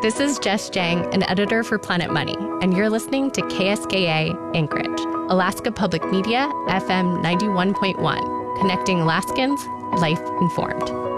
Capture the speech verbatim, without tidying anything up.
This is Jess Jang, an editor for Planet Money, and you're listening to K S K A Anchorage, Alaska Public Media, F M ninety-one point one, connecting Alaskans, life informed.